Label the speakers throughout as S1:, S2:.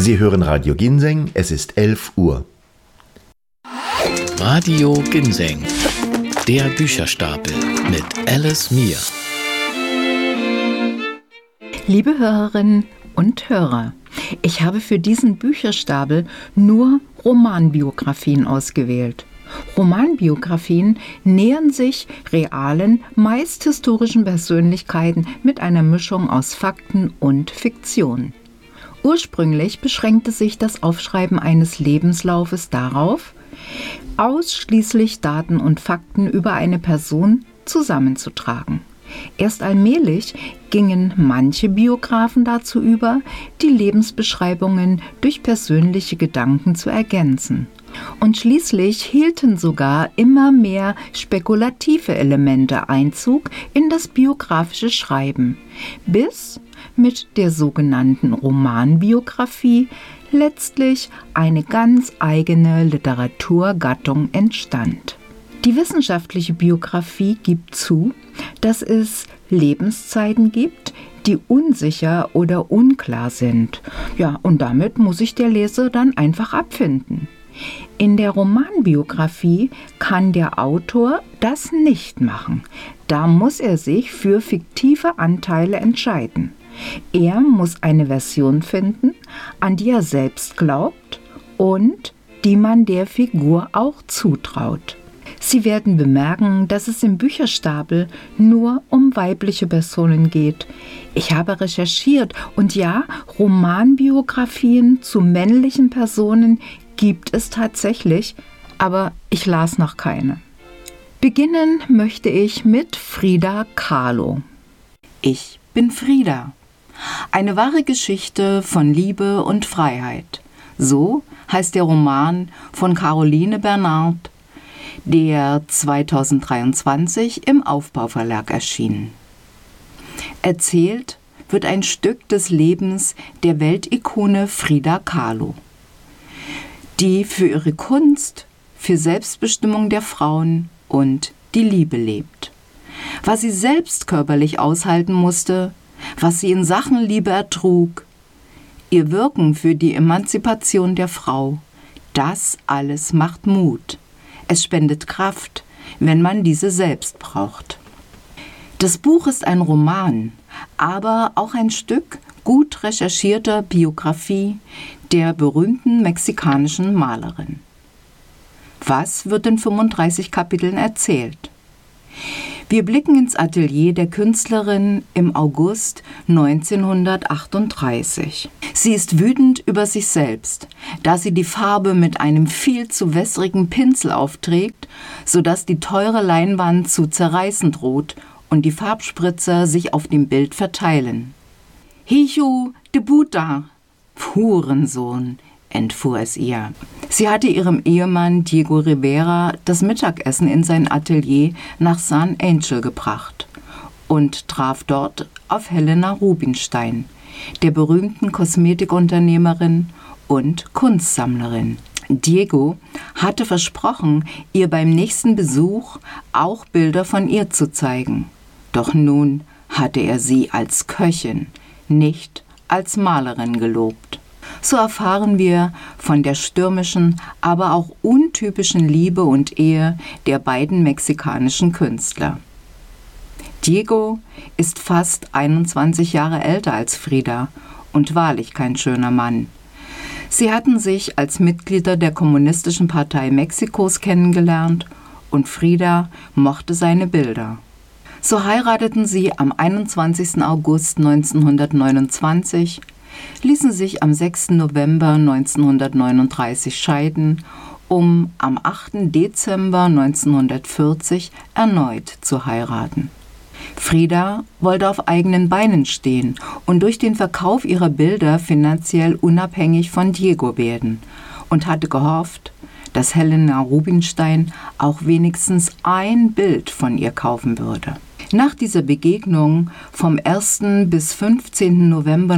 S1: Sie hören Radio Ginseng, es ist 11 Uhr.
S2: Radio Ginseng, der Bücherstapel mit Alice Mier.
S3: Liebe Hörerinnen und Hörer, ich habe für diesen Bücherstapel nur Romanbiografien ausgewählt. Romanbiografien nähern sich realen, meist historischen Persönlichkeiten mit einer Mischung aus Fakten und Fiktion. Ursprünglich beschränkte sich das Aufschreiben eines Lebenslaufes darauf, ausschließlich Daten und Fakten über eine Person zusammenzutragen. Erst allmählich gingen manche Biografen dazu über, die Lebensbeschreibungen durch persönliche Gedanken zu ergänzen. Und schließlich hielten sogar immer mehr spekulative Elemente Einzug in das biografische Schreiben, bis mit der sogenannten Romanbiografie letztlich eine ganz eigene Literaturgattung entstand. Die wissenschaftliche Biografie gibt zu, dass es Lebenszeiten gibt, die unsicher oder unklar sind. Ja, und damit muss sich der Leser dann einfach abfinden. In der Romanbiografie kann der Autor das nicht machen. Da muss er sich für fiktive Anteile entscheiden. Er muss eine Version finden, an die er selbst glaubt und die man der Figur auch zutraut. Sie werden bemerken, dass es im Bücherstapel nur um weibliche Personen geht. Ich habe recherchiert und ja, Romanbiografien zu männlichen Personen gibt es tatsächlich, aber ich las noch keine. Beginnen möchte ich mit Frida Kahlo. Ich bin Frida. Eine wahre Geschichte von Liebe und Freiheit. So heißt der Roman von Caroline Bernard, der 2023 im Aufbau-Verlag erschien. Erzählt wird ein Stück des Lebens der Weltikone Frida Kahlo, die für ihre Kunst, für Selbstbestimmung der Frauen und die Liebe lebt. Was sie selbst körperlich aushalten musste, was sie in Sachen Liebe ertrug, ihr Wirken für die Emanzipation der Frau, das alles macht Mut. Es spendet Kraft, wenn man diese selbst braucht. Das Buch ist ein Roman, aber auch ein Stück gut recherchierter Biografie der berühmten mexikanischen Malerin. Was wird in 35 Kapiteln erzählt? Wir blicken ins Atelier der Künstlerin im August 1938. Sie ist wütend über sich selbst, da sie die Farbe mit einem viel zu wässrigen Pinsel aufträgt, sodass die teure Leinwand zu zerreißen droht und die Farbspritzer sich auf dem Bild verteilen. »Hijo de Puta, Hurensohn«, entfuhr es ihr. Sie hatte ihrem Ehemann Diego Rivera das Mittagessen in sein Atelier nach San Angel gebracht und traf dort auf Helena Rubinstein, der berühmten Kosmetikunternehmerin und Kunstsammlerin. Diego hatte versprochen, ihr beim nächsten Besuch auch Bilder von ihr zu zeigen. Doch nun hatte er sie als Köchin, nicht als Malerin gelobt. So erfahren wir von der stürmischen, aber auch untypischen Liebe und Ehe der beiden mexikanischen Künstler. Diego ist fast 21 Jahre älter als Frida und wahrlich kein schöner Mann. Sie hatten sich als Mitglieder der Kommunistischen Partei Mexikos kennengelernt und Frida mochte seine Bilder. So heirateten sie am 21. August 1929, ließen sich am 6. November 1939 scheiden, um am 8. Dezember 1940 erneut zu heiraten. Frida wollte auf eigenen Beinen stehen und durch den Verkauf ihrer Bilder finanziell unabhängig von Diego werden und hatte gehofft, dass Helena Rubinstein auch wenigstens ein Bild von ihr kaufen würde. Nach dieser Begegnung vom 1. bis 15. November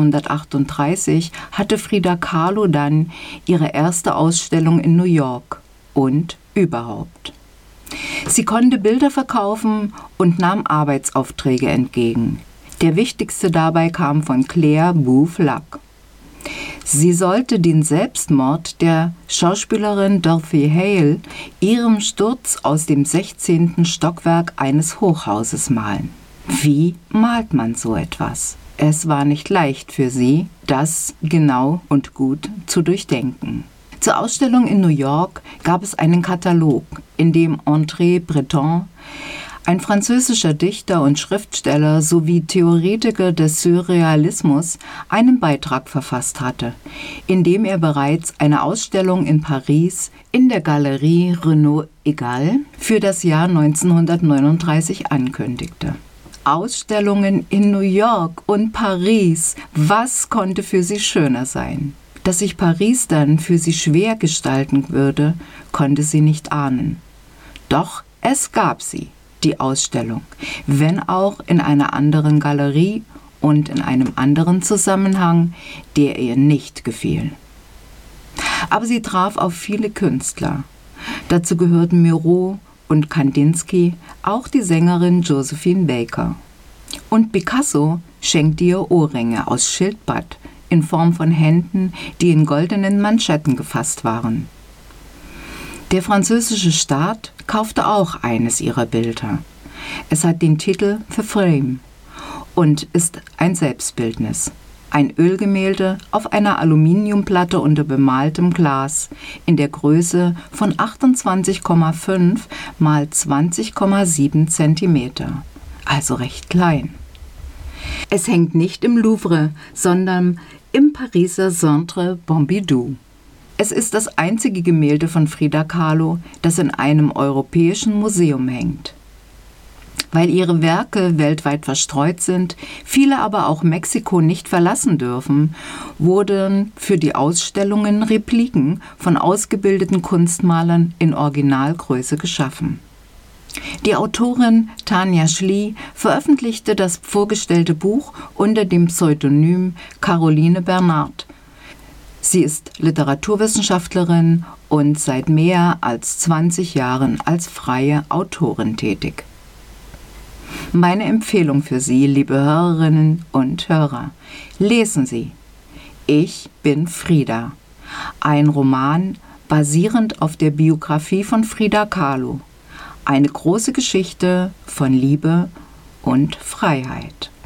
S3: 1938 hatte Frida Kahlo dann ihre erste Ausstellung in New York und überhaupt. Sie konnte Bilder verkaufen und nahm Arbeitsaufträge entgegen. Der wichtigste dabei kam von Claire Booth Luck. Sie sollte den Selbstmord der Schauspielerin Dorothy Hale ihrem Sturz aus dem 16. Stockwerk eines Hochhauses malen. Wie malt man so etwas? Es war nicht leicht für sie, das genau und gut zu durchdenken. Zur Ausstellung in New York gab es einen Katalog, in dem André Breton, ein französischer Dichter und Schriftsteller sowie Theoretiker des Surrealismus, einen Beitrag verfasst hatte, in dem er bereits eine Ausstellung in Paris in der Galerie Renaud Egal für das Jahr 1939 ankündigte. Ausstellungen in New York und Paris, was konnte für sie schöner sein? Dass sich Paris dann für sie schwer gestalten würde, konnte sie nicht ahnen. Doch es gab sie, die Ausstellung, wenn auch in einer anderen Galerie und in einem anderen Zusammenhang, der ihr nicht gefiel. Aber sie traf auf viele Künstler. Dazu gehörten Miro und Kandinsky, auch die Sängerin Josephine Baker. Und Picasso schenkte ihr Ohrringe aus Schildpatt in Form von Händen, die in goldenen Manschetten gefasst waren. Der französische Staat kaufte auch eines ihrer Bilder. Es hat den Titel The Frame und ist ein Selbstbildnis. Ein Ölgemälde auf einer Aluminiumplatte unter bemaltem Glas in der Größe von 28,5 mal 20,7 cm, also recht klein. Es hängt nicht im Louvre, sondern im Pariser Centre Pompidou. Es ist das einzige Gemälde von Frida Kahlo, das in einem europäischen Museum hängt. Weil ihre Werke weltweit verstreut sind, viele aber auch Mexiko nicht verlassen dürfen, wurden für die Ausstellungen Repliken von ausgebildeten Kunstmalern in Originalgröße geschaffen. Die Autorin Tanja Schlie veröffentlichte das vorgestellte Buch unter dem Pseudonym Caroline Bernard. Sie ist Literaturwissenschaftlerin und seit mehr als 20 Jahren als freie Autorin tätig. Meine Empfehlung für Sie, liebe Hörerinnen und Hörer: Lesen Sie Ich bin Frida, ein Roman basierend auf der Biografie von Frida Kahlo. Eine große Geschichte von Liebe und Freiheit.